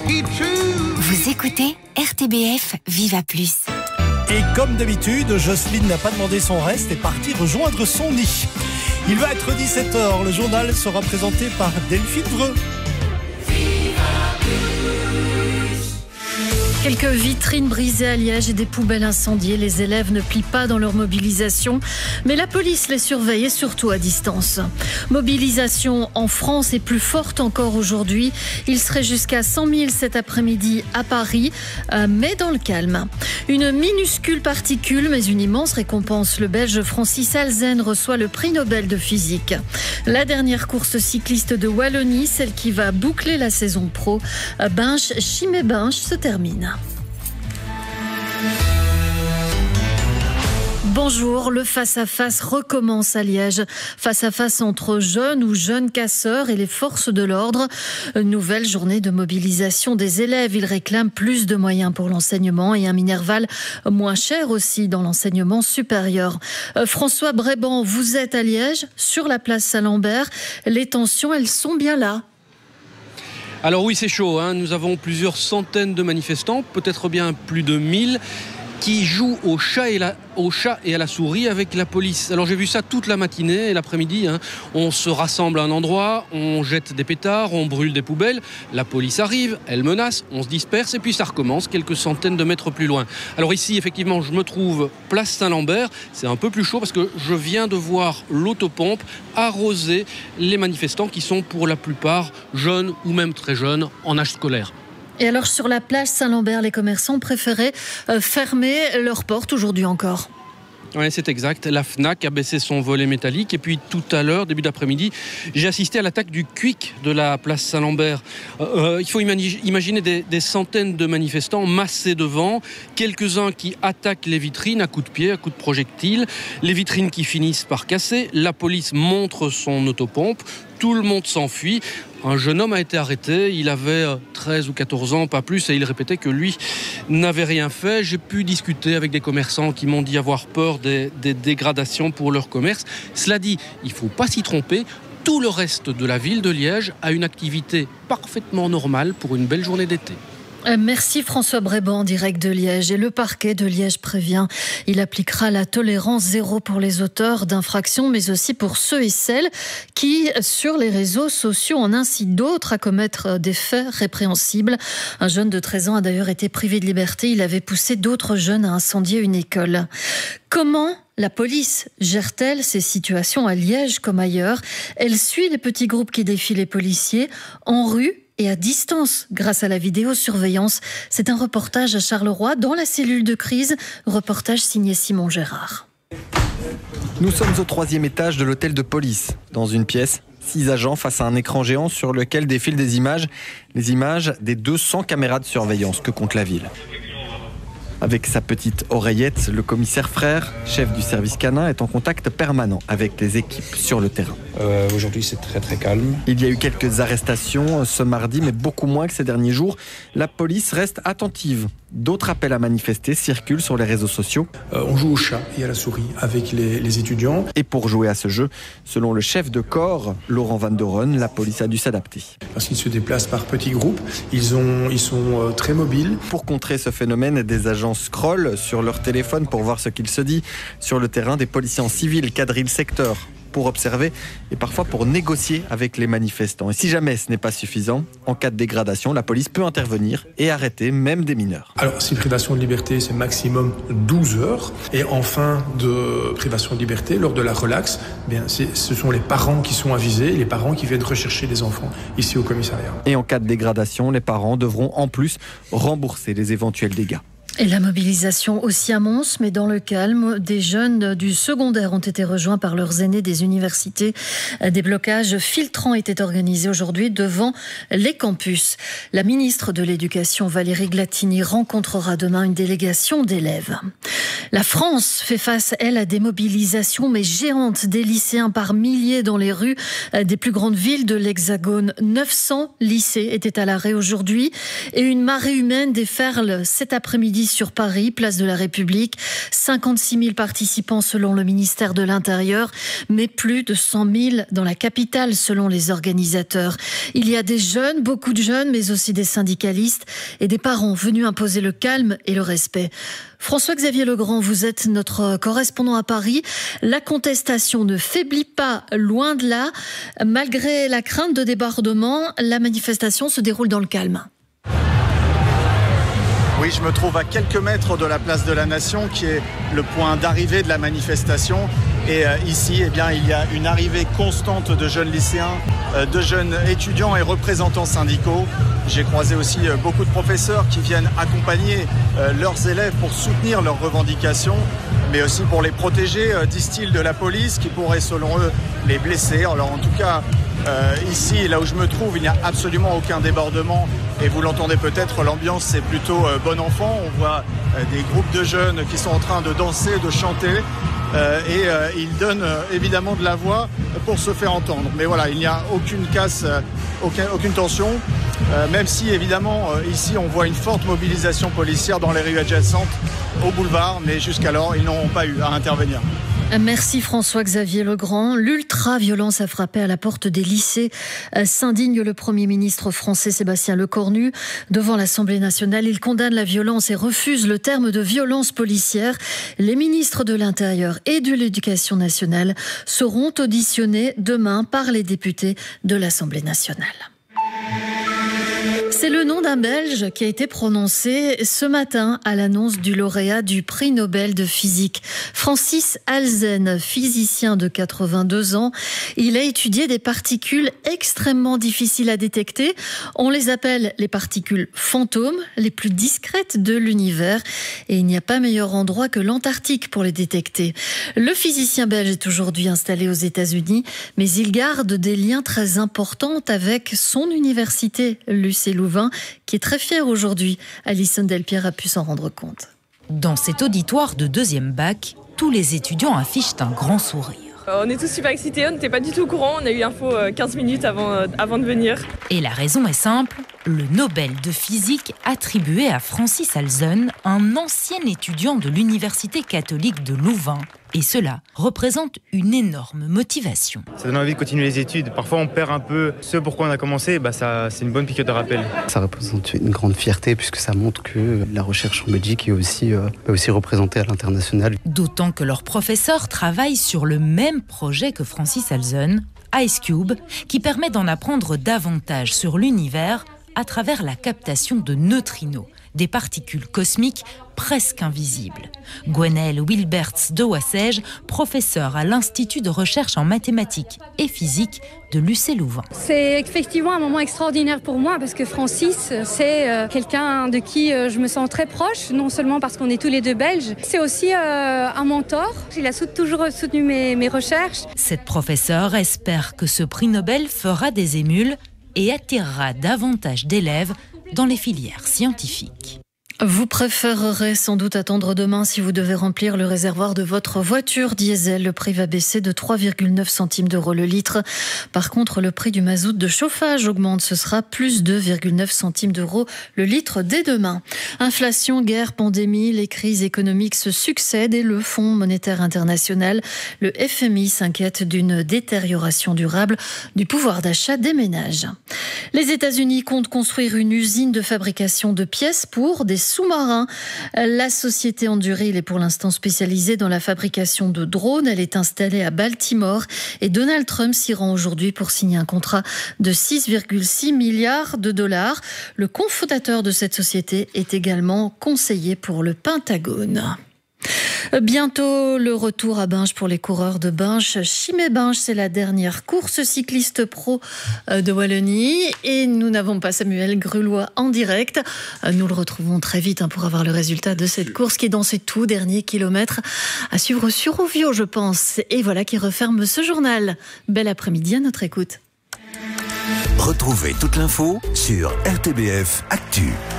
Vous écoutez RTBF Viva Plus. Et comme d'habitude, Jocelyne n'a pas demandé son reste et est partie rejoindre son nid. Il va être 17h, le journal sera présenté par Delphine Vreux. Quelques vitrines brisées à Liège et des poubelles incendiées. Les élèves ne plient pas dans leur mobilisation, mais la police les surveille et surtout à distance. Mobilisation en France et plus forte encore aujourd'hui. Il serait jusqu'à 100 000 cet après-midi à Paris, mais dans le calme. Une minuscule particule, mais une immense récompense. Le Belge Francis Halzen reçoit le prix Nobel de physique. La dernière course cycliste de Wallonie, celle qui va boucler la saison pro, Binche-Chimay-Binche, se termine. Bonjour, le face-à-face recommence à Liège. Face-à-face entre jeunes ou jeunes casseurs et les forces de l'ordre. Nouvelle journée de mobilisation des élèves. Ils réclament plus de moyens pour l'enseignement et un Minerval moins cher aussi dans l'enseignement supérieur. François Bréban, vous êtes à Liège, sur la place Saint-Lambert. Les tensions, elles sont bien là. Alors oui, c'est chaud, hein. Nous avons plusieurs centaines de manifestants, peut-être bien plus de 1000, qui jouent au chat et à la souris avec la police. Alors j'ai vu ça toute la matinée et l'après-midi. On se rassemble à un endroit, on jette des pétards, on brûle des poubelles. La police arrive, elle menace, on se disperse et puis ça recommence quelques centaines de mètres plus loin. Alors ici, effectivement, je me trouve place Saint-Lambert. C'est un peu plus chaud parce que je viens de voir l'autopompe arroser les manifestants qui sont pour la plupart jeunes ou même très jeunes en âge scolaire. Et alors sur la plage Saint-Lambert, les commerçants préféraient fermer leurs portes aujourd'hui encore. Oui, c'est exact. La Fnac a baissé son volet métallique et puis tout à l'heure, début d'après-midi, j'ai assisté à l'attaque du Quick de la place Saint-Lambert. Il faut imaginer des centaines de manifestants massés devant, quelques-uns qui attaquent les vitrines à coups de pied, à coups de projectiles, les vitrines qui finissent par casser, la police montre son autopompe, tout le monde s'enfuit. Un jeune homme a été arrêté, il avait 13 ou 14 ans, pas plus, et il répétait que lui n'avait rien fait. J'ai pu discuter avec des commerçants qui m'ont dit avoir peur des dégradations pour leur commerce. Cela dit, il ne faut pas s'y tromper. Tout le reste de la ville de Liège a une activité parfaitement normale pour une belle journée d'été. Merci François Bréban, en direct de Liège. Et le parquet de Liège prévient, il appliquera la tolérance zéro pour les auteurs d'infractions, mais aussi pour ceux et celles qui, sur les réseaux sociaux, en incitent d'autres à commettre des faits répréhensibles. Un jeune de 13 ans a d'ailleurs été privé de liberté. Il avait poussé d'autres jeunes à incendier une école. Comment la police gère-t-elle ces situations à Liège comme ailleurs ? Elle suit les petits groupes qui défient les policiers en rue et à distance grâce à la vidéosurveillance. C'est un reportage à Charleroi dans la cellule de crise, reportage signé Simon Gérard. Nous sommes au 3e étage de l'hôtel de police. Dans une pièce, 6 agents face à un écran géant sur lequel défilent des images, les images des 200 caméras de surveillance que compte la ville. Avec sa petite oreillette, le commissaire Frère, chef du service canin, est en contact permanent avec les équipes sur le terrain. Aujourd'hui, c'est très très calme. Il y a eu quelques arrestations ce mardi, mais beaucoup moins que ces derniers jours. La police reste attentive. D'autres appels à manifester circulent sur les réseaux sociaux. On joue au chat et à la souris avec les étudiants. Et pour jouer à ce jeu, selon le chef de corps, Laurent Van Doren, la police a dû s'adapter. Parce qu'ils se déplacent par petits groupes, ils sont très mobiles. Pour contrer ce phénomène, des agents scrollent sur leur téléphone pour voir ce qu'il se dit. Sur le terrain, des policiers en civil quadrillent le secteur pour observer et parfois pour négocier avec les manifestants. Et si jamais ce n'est pas suffisant, en cas de dégradation, la police peut intervenir et arrêter même des mineurs. Alors, si privation de liberté, c'est maximum 12 heures. Et en fin de privation de liberté, lors de la relaxe, ce sont les parents qui sont avisés, les parents qui viennent rechercher les enfants ici au commissariat. Et en cas de dégradation, les parents devront en plus rembourser les éventuels dégâts. Et la mobilisation aussi à Mons, mais dans le calme, des jeunes du secondaire ont été rejoints par leurs aînés des universités. Des blocages filtrants étaient organisés aujourd'hui devant les campus. La ministre de l'Éducation, Valérie Glatini, rencontrera demain une délégation d'élèves. La France fait face, elle, à des mobilisations, mais géantes, des lycéens par milliers dans les rues des plus grandes villes de l'Hexagone. 900 lycées étaient à l'arrêt aujourd'hui et une marée humaine déferle cet après-midi samedi sur Paris, place de la République. 56 000 participants selon le ministère de l'Intérieur, mais plus de 100 000 dans la capitale selon les organisateurs. Il y a des jeunes, beaucoup de jeunes, mais aussi des syndicalistes et des parents venus imposer le calme et le respect. François-Xavier Legrand, vous êtes notre correspondant à Paris. La contestation ne faiblit pas, loin de là. Malgré la crainte de débordement, la manifestation se déroule dans le calme. Oui, je me trouve à quelques mètres de la place de la Nation, qui est le point d'arrivée de la manifestation. Et ici, il y a une arrivée constante de jeunes lycéens, de jeunes étudiants et représentants syndicaux. J'ai croisé aussi beaucoup de professeurs qui viennent accompagner leurs élèves pour soutenir leurs revendications, mais aussi pour les protéger, disent-ils, de la police qui pourrait, selon eux, les blesser. Alors en tout cas, ici, là où je me trouve, il n'y a absolument aucun débordement. Et vous l'entendez peut-être, l'ambiance c'est plutôt bon enfant. On voit des groupes de jeunes qui sont en train de danser, de chanter. Et ils donnent évidemment de la voix pour se faire entendre. Mais voilà, il n'y a aucune casse, aucune tension. Même si évidemment ici on voit une forte mobilisation policière dans les rues adjacentes au boulevard. Mais jusqu'alors, ils n'ont pas eu à intervenir. Merci François-Xavier Legrand. L'ultra-violence a frappé à la porte des lycées. S'indigne le Premier ministre français Sébastien Lecornu. Devant l'Assemblée nationale, il condamne la violence et refuse le terme de violence policière. Les ministres de l'Intérieur et de l'Éducation nationale seront auditionnés demain par les députés de l'Assemblée nationale. C'est le nom d'un Belge qui a été prononcé ce matin à l'annonce du lauréat du prix Nobel de physique. Francis Halzen, physicien de 82 ans, il a étudié des particules extrêmement difficiles à détecter. On les appelle les particules fantômes, les plus discrètes de l'univers. Et il n'y a pas meilleur endroit que l'Antarctique pour les détecter. Le physicien belge est aujourd'hui installé aux États-Unis, mais il garde des liens très importants avec son université, l'UC Louvain, qui est très fière aujourd'hui. Alison Delpierre a pu s'en rendre compte. Dans cet auditoire de deuxième bac, tous les étudiants affichent un grand sourire. On est tous super excités, on n'était pas du tout au courant, on a eu l'info 15 minutes avant de venir. Et la raison est simple, le Nobel de physique attribué à Francis Halzen, un ancien étudiant de l'Université catholique de Louvain. Et cela représente une énorme motivation. Ça donne envie de continuer les études. Parfois on perd un peu ce pourquoi on a commencé, c'est une bonne piqûre de rappel. Ça représente une grande fierté puisque ça montre que la recherche en Belgique est aussi représentée à l'international. D'autant que leurs professeurs travaillent sur le même projet que Francis Halzen, IceCube, qui permet d'en apprendre davantage sur l'univers à travers la captation de neutrinos, des particules cosmiques presque invisibles. Gwenaëlle Wilberts de Wassège, professeure à l'Institut de recherche en mathématiques et physique de l'UC Louvain. C'est effectivement un moment extraordinaire pour moi parce que Francis, c'est quelqu'un de qui je me sens très proche, non seulement parce qu'on est tous les deux belges, c'est aussi un mentor. Il a toujours soutenu mes recherches. Cette professeure espère que ce prix Nobel fera des émules et attirera davantage d'élèves dans les filières scientifiques. Vous préférerez sans doute attendre demain si vous devez remplir le réservoir de votre voiture diesel. Le prix va baisser de 3,9 centimes d'euros le litre. Par contre, le prix du mazout de chauffage augmente. Ce sera plus 2,9 centimes d'euros le litre dès demain. Inflation, guerre, pandémie, les crises économiques se succèdent et le Fonds monétaire international, le FMI, s'inquiète d'une détérioration durable du pouvoir d'achat des ménages. Les États-Unis comptent construire une usine de fabrication de pièces pour des sous-marins. La société Anduril est pour l'instant spécialisée dans la fabrication de drones. Elle est installée à Baltimore et Donald Trump s'y rend aujourd'hui pour signer un contrat de 6,6 milliards de dollars. Le cofondateur de cette société est également conseiller pour le Pentagone. Bientôt le retour à Binche pour les coureurs de Binche. Chimay-Binche, c'est la dernière course cycliste pro de Wallonie et nous n'avons pas Samuel Grulois en direct. Nous le retrouvons très vite pour avoir le résultat de cette course qui est dans ses tout derniers kilomètres à suivre sur Ovio, je pense. Et voilà qui referme ce journal. Bel après-midi à notre écoute. Retrouvez toute l'info sur RTBF Actu.